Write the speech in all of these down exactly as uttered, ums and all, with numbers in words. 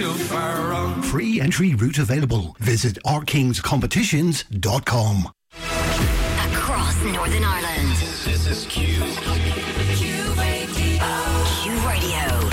too far wrong. Free entry route available. Visit r kings competitions dot com. Across Northern Ireland. This is Q. Q Radio. Q Radio.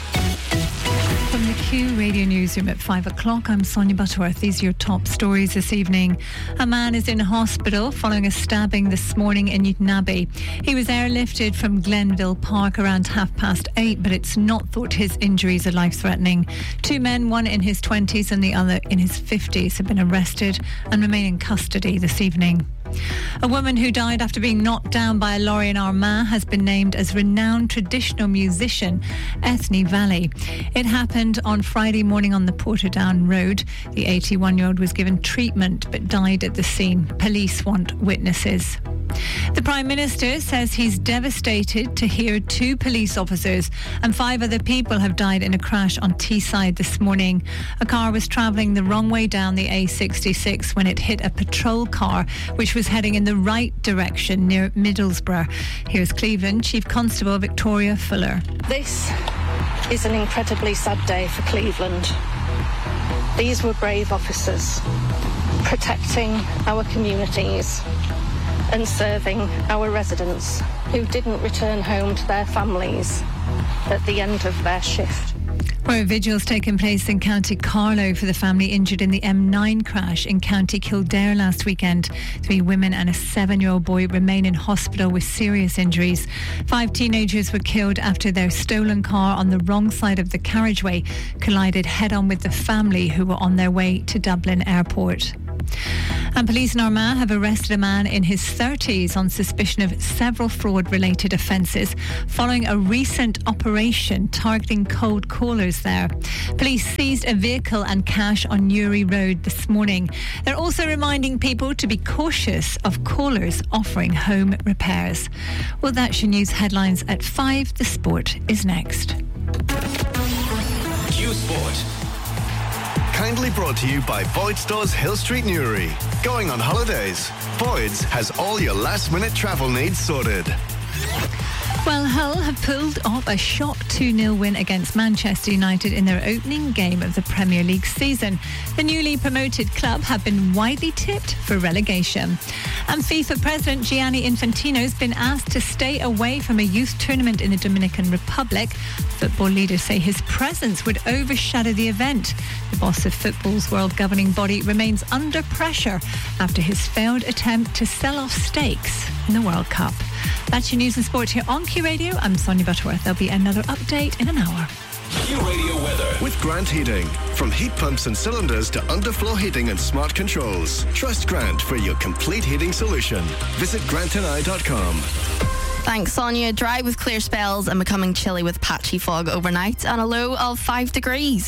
From the Q Radio Newsroom at five o'clock, I'm Sonia Butterworth. These are your top stories this evening. A man is in hospital following a stabbing this morning in Newton Abbey. He was airlifted from Glenville Park around half past eight, but it's not thought his injuries are life-threatening. Two men, one in his twenties and the other in his fifties, have been arrested and remain in custody this evening. A woman who died after being knocked down by a lorry in Armagh has been named as renowned traditional musician Ethne Valley. It happened on Friday morning on the Portadown Road. The eighty-one-year-old was given treatment but died at the scene. Police want witnesses. The Prime Minister says he's devastated to hear two police officers and five other people have died in a crash on Teesside this morning. A car was travelling the wrong way down the A sixty-six when it hit a patrol car which was heading in the right direction near Middlesbrough. Here's Cleveland Chief Constable Victoria Fuller. This is an incredibly sad day for Cleveland. These were brave officers protecting our communities and serving our residents who didn't return home to their families at the end of their shift. Where a vigil's taken place in County Carlow for the family injured in the M nine crash in County Kildare last weekend. Three women and a seven-year-old boy remain in hospital with serious injuries. Five teenagers were killed after their stolen car on the wrong side of the carriageway collided head-on with the family who were on their way to Dublin Airport. And police in Armagh have arrested a man in his thirties on suspicion of several fraud-related offences following a recent operation targeting cold callers there. Police seized a vehicle and cash on Newry Road this morning. They're also reminding people to be cautious of callers offering home repairs. Well, that's your news headlines at five. The sport is next. Q Sport. Kindly brought to you by Boyd Stores Hill Street Newry. Going on holidays? Boyd's has all your last minute travel needs sorted. Well, Hull have pulled off a shock two nil win against Manchester United in their opening game of the Premier League season. The newly promoted club have been widely tipped for relegation. And FIFA President Gianni Infantino has been asked to stay away from a youth tournament in the Dominican Republic. Football leaders say his presence would overshadow the event. The boss of football's world governing body remains under pressure after his failed attempt to sell off stakes in the World Cup. That's your news and sport here on Q Radio. I'm Sonia Butterworth. There'll be another update in an hour. Q Radio weather. With Grant Heating. From heat pumps and cylinders to underfloor heating and smart controls. Trust Grant for your complete heating solution. Visit grant and i dot com. Thanks, Sonia. Dry with clear spells and becoming chilly with patchy fog overnight and a low of five degrees.